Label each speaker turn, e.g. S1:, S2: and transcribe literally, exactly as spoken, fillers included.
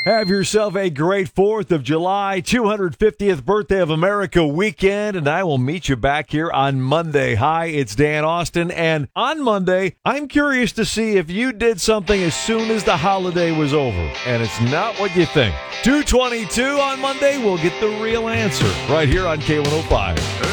S1: Have yourself a great fourth of July, two hundred fiftieth birthday of America weekend, and I will meet you back here on Monday. Hi, it's Dan Austin, and on Monday, I'm curious to see if you did something as soon as the holiday was over, and it's not what you think. two twenty-two on Monday, we'll get the real answer right here on K one oh five.